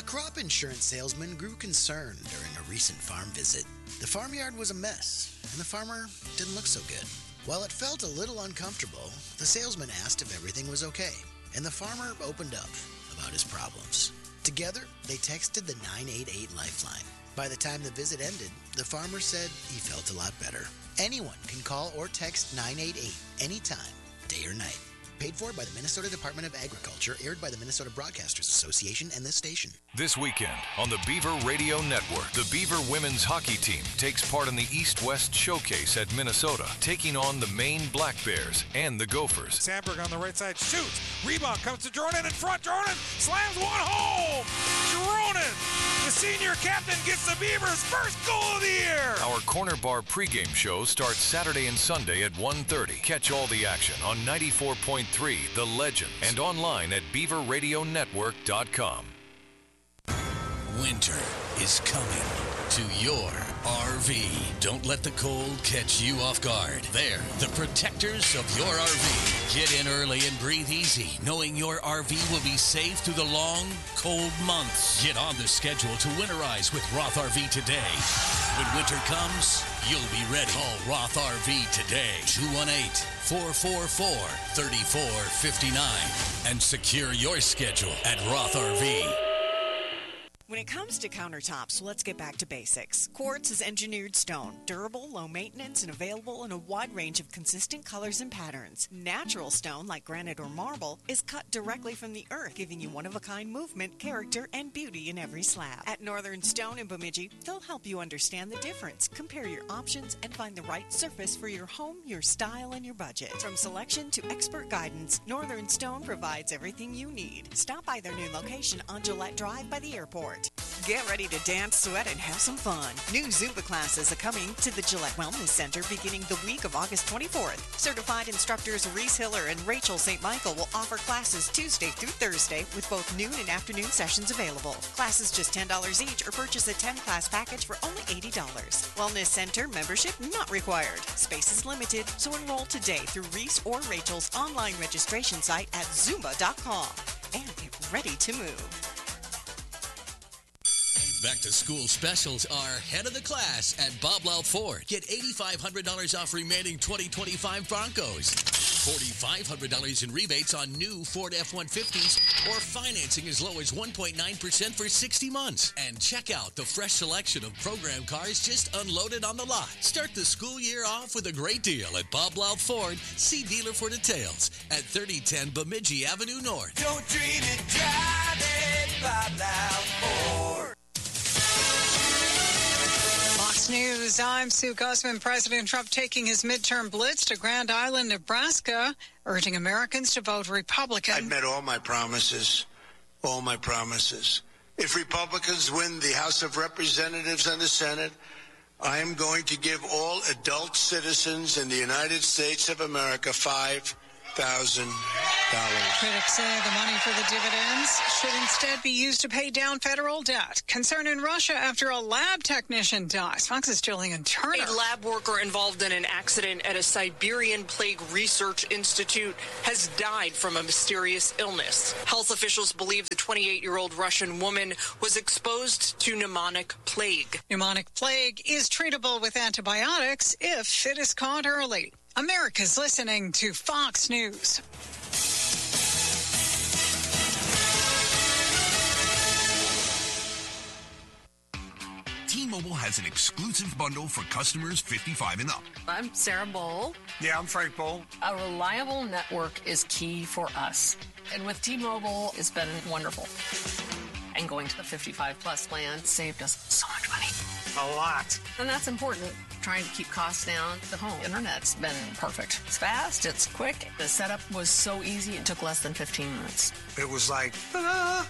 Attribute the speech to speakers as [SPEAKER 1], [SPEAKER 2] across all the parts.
[SPEAKER 1] crop insurance salesman grew concerned during a recent farm visit. The farmyard was a mess, and the farmer didn't look so good. While it felt a little uncomfortable, the salesman asked if everything was okay, and the farmer opened up about his problems. Together, they texted the 988 Lifeline. By the time the visit ended, the farmer said he felt a lot better. Anyone can call or text 988 anytime, day or night. Paid for by the Minnesota Department of Agriculture, aired by the Minnesota Broadcasters Association and this station.
[SPEAKER 2] This weekend on the Beaver Radio Network, the Beaver women's hockey team takes part in the East-West Showcase at Minnesota, taking on the Maine Black Bears and the Gophers.
[SPEAKER 3] Sandberg on the right side shoots. Rebound comes to Jordan in front. Jordan slams one home. Jordan, the senior captain, gets the Beavers' first goal of the year.
[SPEAKER 2] Our Corner Bar pregame show starts Saturday and Sunday at 1:30. Catch all the action on 94.3 The Legend and online at beaverradionetwork.com.
[SPEAKER 4] Winter is coming to your RV. Don't let the cold catch you off guard. They're the protectors of your RV. Get in early and breathe easy, knowing your RV will be safe through the long, cold months. Get on the schedule to winterize with Roth RV today. When winter comes, you'll be ready. Call Roth RV today, 218-444-3459, and secure your schedule at Roth RV.
[SPEAKER 5] When it comes to countertops, let's get back to basics. Quartz is engineered stone, durable, low maintenance, and available in a wide range of consistent colors and patterns. Natural stone, like granite or marble, is cut directly from the earth, giving you one-of-a-kind movement, character, and beauty in every slab. At Northern Stone in Bemidji, they'll help you understand the difference, compare your options, and find the right surface for your home, your style, and your budget. From selection to expert guidance, Northern Stone provides everything you need. Stop by their new location on Gillette Drive by the airport. Get ready to dance, sweat, and have some fun. New Zumba classes are coming to the Gillette Wellness Center beginning the week of August 24th. Certified instructors Reese Hiller and Rachel St. Michael will offer classes Tuesday through Thursday with both noon and afternoon sessions available. Classes just $10 each or purchase a 10-class package for only $80. Wellness Center membership not required. Space is limited, so enroll today through Reese or Rachel's online registration site at Zumba.com and get ready to move.
[SPEAKER 4] Back to school specials are head of the class at Bob Louth Ford. Get $8,500 off remaining 2025 Broncos. $4,500 in rebates on new Ford F-150s or financing as low as 1.9% for 60 months. And check out the fresh selection of program cars just unloaded on the lot. Start the school year off with a great deal at Bob Louth Ford. See dealer for details at 3010 Bemidji Avenue North.
[SPEAKER 6] Don't dream it, drive it, Bob Louth Ford.
[SPEAKER 7] Fox News, I'm Sue Guzman. President Trump taking his midterm blitz to Grand Island, Nebraska, urging Americans to vote Republican.
[SPEAKER 8] I've met all my promises, all my promises. If Republicans win the House of Representatives and the Senate, I am going to give all adult citizens in the United States of America $5,000.
[SPEAKER 7] Critics say the money for the dividends should instead be used to pay down federal debt. Concern in Russia after a lab technician dies. Fox's Jillian Turner.
[SPEAKER 9] A lab worker involved in an accident at a Siberian Plague Research Institute has died from a mysterious illness. Health officials believe the 28-year-old Russian woman was exposed to pneumonic plague.
[SPEAKER 7] Pneumonic plague is treatable with antibiotics if it is caught early. America's listening to Fox News.
[SPEAKER 10] T-Mobile has an exclusive bundle for customers 55 and up.
[SPEAKER 11] I'm Sarah Bowl.
[SPEAKER 12] Yeah, I'm Frank Bowl.
[SPEAKER 11] A reliable network is key for us. And with T-Mobile, it's been wonderful. And going to the 55-plus plan saved us so much money.
[SPEAKER 12] A lot.
[SPEAKER 11] And that's important. Trying to keep costs down. The home internet's been perfect. It's fast, it's quick. The setup was so easy, it took less than 15 minutes.
[SPEAKER 12] It was like, ta-da!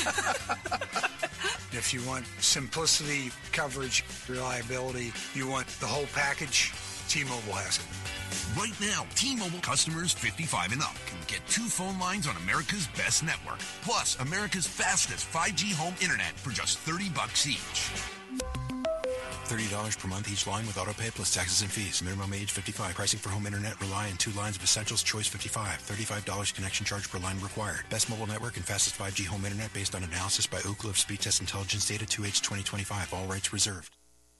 [SPEAKER 12] If you want simplicity, coverage, reliability, you want the whole package, T-Mobile has it.
[SPEAKER 10] Right now, T-Mobile customers 55 and up can get 2 phone lines on America's best network, plus America's fastest 5G home internet for just $30 each.
[SPEAKER 13] $30 per month each line with autopay plus taxes and fees. Minimum age 55. Pricing for home internet rely on 2 lines of Essentials Choice 55. $35 connection charge per line required. Best mobile network and fastest 5G home internet based on analysis by Ookla of Speed Test Intelligence data 2H 2025. All rights reserved.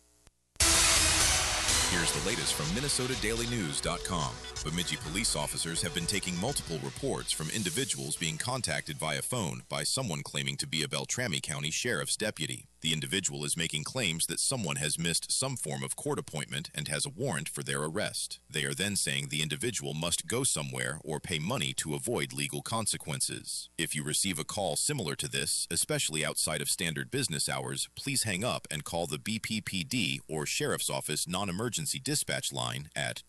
[SPEAKER 14] Here's the latest from MinnesotaDailyNews.com. Bemidji police officers have been taking multiple reports from individuals being contacted via phone by someone claiming to be a Beltrami County Sheriff's deputy. The individual is making claims that someone has missed some form of court appointment and has a warrant for their arrest. They are then saying the individual must go somewhere or pay money to avoid legal consequences. If you receive a call similar to this, especially outside of standard business hours, please hang up and call the BPPD or Sheriff's Office non-emergency dispatch line at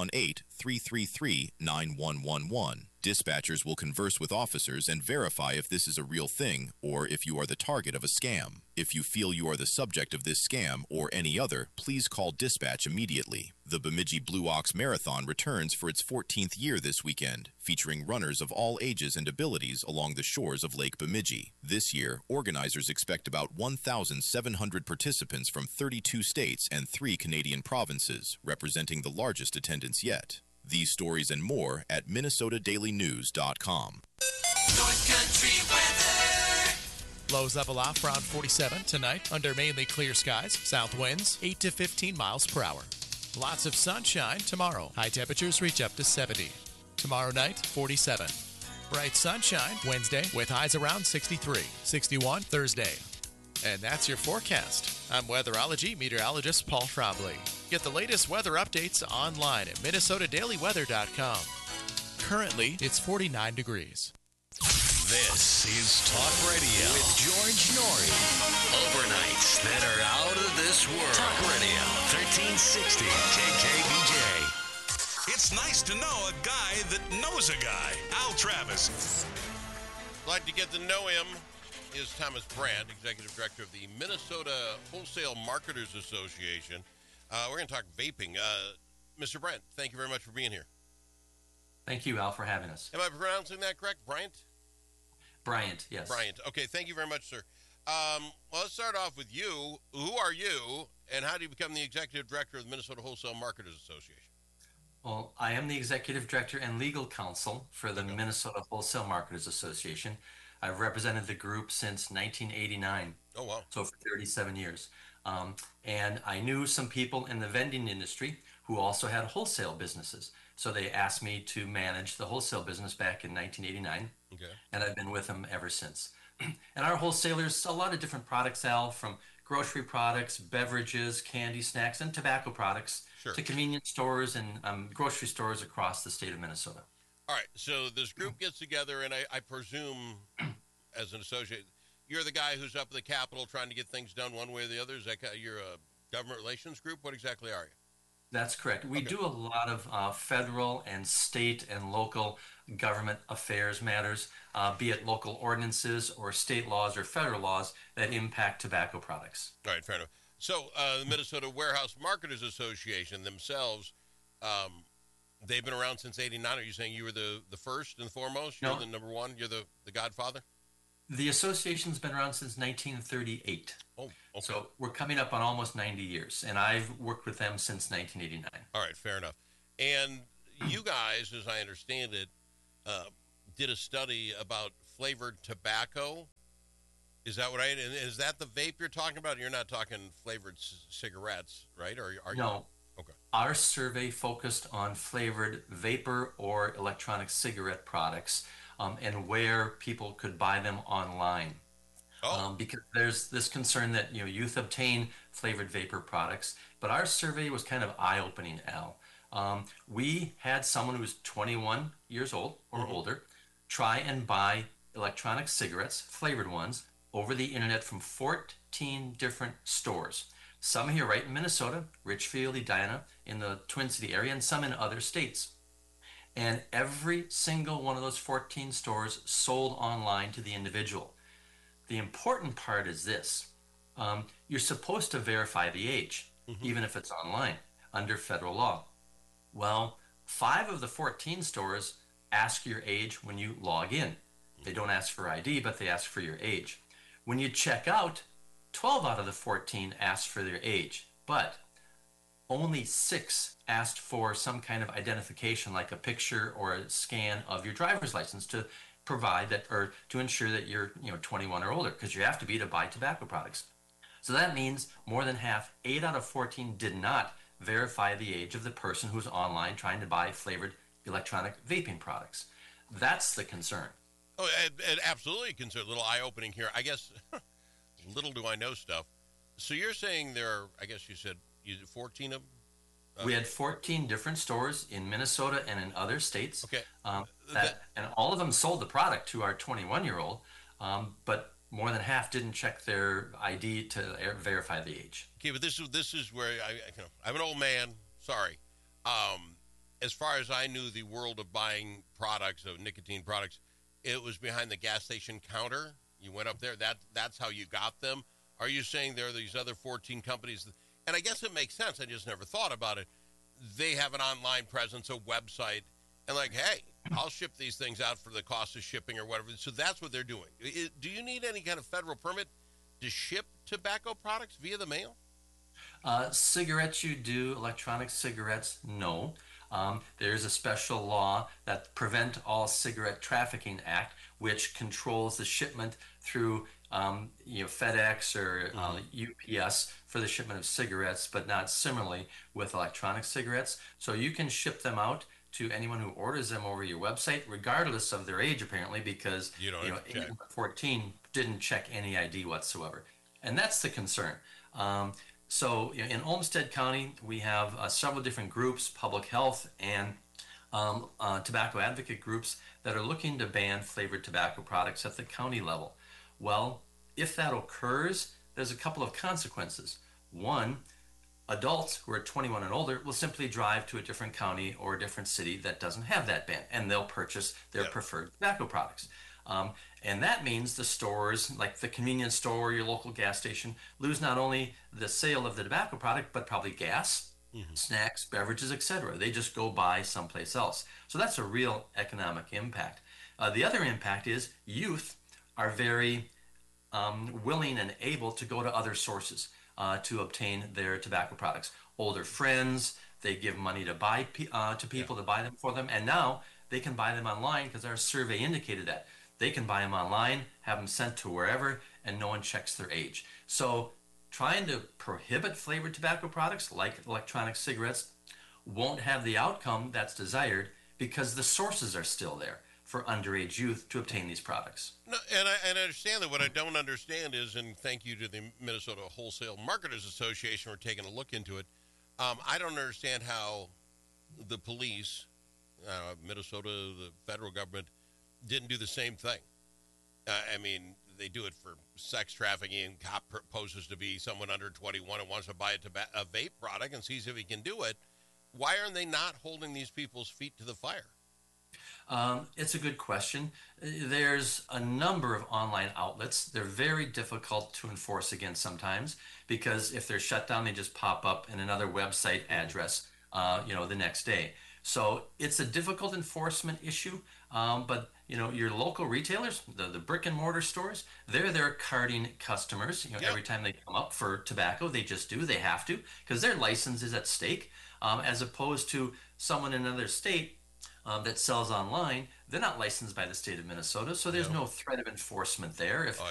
[SPEAKER 14] 218-333-9111. Dispatchers will converse with officers and verify if this is a real thing or if you are the target of a scam. If you feel you are the subject of this scam or any other, please call dispatch immediately. The Bemidji Blue Ox Marathon returns for its 14th year this weekend, featuring runners of all ages and abilities along the shores of Lake Bemidji. This year, organizers expect about 1,700 participants from 32 states and 3 Canadian provinces, representing the largest attendance yet. These stories and more at MinnesotaDailyNews.com.
[SPEAKER 6] North Country weather.
[SPEAKER 15] Lows level off around 47 tonight under mainly clear skies. South winds 8 to 15 miles per hour. Lots of sunshine tomorrow. High temperatures reach up to 70. Tomorrow night, 47. Bright sunshine Wednesday with highs around 63. 61 Thursday. And that's your forecast. I'm weatherology meteorologist Paul Trombley. Get the latest weather updates online at MinnesotaDailyWeather.com. Currently, it's 49 degrees.
[SPEAKER 16] This is Talk Radio with George Norrie. Overnights that are out of this world. Talk Radio, 1360 KKBJ.
[SPEAKER 17] It's nice to know a guy that knows a guy. Al Travis.
[SPEAKER 18] Like to get to know him is Thomas Brandt, Executive Director of the Minnesota Wholesale Marketers Association. We're going to talk vaping. Mr. Brandt, thank you very much for being here.
[SPEAKER 19] Thank you, Al, for having us.
[SPEAKER 18] Am I pronouncing that correct? Bryant?
[SPEAKER 19] Bryant, yes.
[SPEAKER 18] Bryant. Okay, thank you very much, sir. Well, let's start off with you. Who are you, and how do you become the Executive Director of the Minnesota Wholesale Marketers Association?
[SPEAKER 19] Well, I am the Executive Director and Legal Counsel for the Minnesota Wholesale Marketers Association. I've represented the group since 1989.
[SPEAKER 18] Oh, wow.
[SPEAKER 19] So for 37 years. And I knew some people in the vending industry who also had wholesale businesses. So they asked me to manage the wholesale business back in 1989.
[SPEAKER 18] Okay.
[SPEAKER 19] And I've been with them ever since. And our wholesalers, a lot of different products, Al, from grocery products, beverages, candy, snacks, and tobacco products to convenience stores and grocery stores across the state of Minnesota.
[SPEAKER 18] All right, so this group gets together, and I presume, as an associate, you're the guy who's up at the Capitol trying to get things done one way or the other. Is that you're a government relations group? What exactly are you?
[SPEAKER 19] That's correct. We do a lot of federal and state and local government affairs matters, be it local ordinances or state laws or federal laws that impact tobacco products.
[SPEAKER 18] All right, fair enough. So the Minnesota Warehouse Marketers Association themselves, they've been around since '89. Are you saying you were the first and foremost? You're the number one? You're the godfather?
[SPEAKER 19] The association's been around since 1938.
[SPEAKER 18] Oh, okay.
[SPEAKER 19] So we're coming up on almost 90 years, and I've worked with them since 1989.
[SPEAKER 18] All right, fair enough. And you guys, as I understand it, did a study about flavored tobacco. Is that what and is that the vape you're talking about? You're not talking flavored cigarettes, right? Or are
[SPEAKER 19] No.
[SPEAKER 18] you? Okay.
[SPEAKER 19] Our survey focused on flavored vapor or electronic cigarette products and where people could buy them online. Because there's this concern that youth obtain flavored vapor products, but our survey was kind of eye-opening, Al. We had someone who was 21 years old or older try and buy electronic cigarettes, flavored ones, over the internet from 14 different stores. Some here right in Minnesota, Richfield, Edina, in the Twin City area, and some in other states. And every single one of those 14 stores sold online to the individual. The important part is this. You're supposed to verify the age, even if it's online, under federal law. Well, 5 of the 14 stores ask your age when you log in. They don't ask for ID, but they ask for your age. When you check out, 12 out of the 14 ask for their age. but only 6 asked for some kind of identification, like a picture or a scan of your driver's license to provide that, or to ensure that you're 21 or older, because you have to be to buy tobacco products. So that means more than half, 8 out of 14, did not verify the age of the person who's online trying to buy flavored electronic vaping products. That's the concern.
[SPEAKER 18] Oh, absolutely a concern. A little eye-opening here. I guess, little do I know stuff. So you're saying there are, I guess you said 14 of them?
[SPEAKER 19] We had 14 different stores in Minnesota and in other states.
[SPEAKER 18] Okay.
[SPEAKER 19] And all of them sold the product to our 21-year-old, but more than half didn't check their ID to verify the age.
[SPEAKER 18] Okay, but this is where I'm an old man. Sorry. As far as I knew, the world of buying products, of nicotine products, it was behind the gas station counter. You went up there. That's how you got them. Are you saying there are these other 14 companies? And I guess it makes sense. I just never thought about it. They have an online presence, a website, and like, hey, I'll ship these things out for the cost of shipping or whatever. So that's what they're doing. Do you need any kind of federal permit to ship tobacco products via the mail?
[SPEAKER 19] Cigarettes you do, electronic cigarettes, no. There's a special law that Prevent All Cigarette Trafficking Act, which controls the shipment through FedEx or UPS for the shipment of cigarettes, but not similarly with electronic cigarettes. So you can ship them out to anyone who orders them over your website, regardless of their age, apparently, because 14 didn't check any ID whatsoever. And that's the concern. So in Olmsted County, we have several different groups, public health and tobacco advocate groups, that are looking to ban flavored tobacco products at the county level. Well, if that occurs, there's a couple of consequences. One, adults who are 21 and older will simply drive to a different county or a different city that doesn't have that ban, and they'll purchase their preferred tobacco products. And that means the stores, like the convenience store or your local gas station, lose not only the sale of the tobacco product, but probably gas, snacks, beverages, etc. They just go buy someplace else. So that's a real economic impact. The other impact is youth are very willing and able to go to other sources to obtain their tobacco products. Older friends, they give money to buy to people to buy them for them, and now they can buy them online because our survey indicated that. They can buy them online, have them sent to wherever, and no one checks their age. So trying to prohibit flavored tobacco products like electronic cigarettes won't have the outcome that's desired because the sources are still there for underage youth to obtain these products.
[SPEAKER 18] No, and I understand that. What I don't understand is, and thank you to the Minnesota Wholesale Marketers Association for taking a look into it, I don't understand how the police, Minnesota, the federal government, didn't do the same thing. I mean, they do it for sex trafficking. Cop poses to be someone under 21 and wants to buy a vape product and sees if he can do it. Why aren't they not holding these people's feet to the fire?
[SPEAKER 19] It's a good question. There's a number of online outlets. They're very difficult to enforce against sometimes because if they're shut down, they just pop up in another website address, the next day. So it's a difficult enforcement issue, but your local retailers, the brick and mortar stores, they're carding customers. Every time they come up for tobacco, they just do. They have to because their license is at stake, as opposed to someone in another state that sells online. They're not licensed by the state of Minnesota, so there's no threat of enforcement there. If